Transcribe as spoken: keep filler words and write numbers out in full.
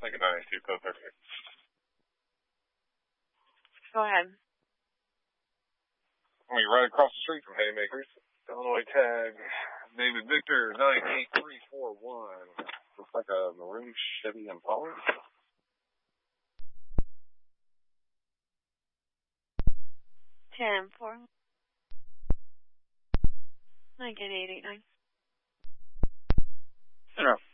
Lincoln ninety-two, code thirty-six. Go ahead. I mean, right across the street from Haymakers. Illinois tag, David Victor, nine eight three four one. Looks like a maroon Chevy Impala. ten four. nineteen eight eight nine. Yeah.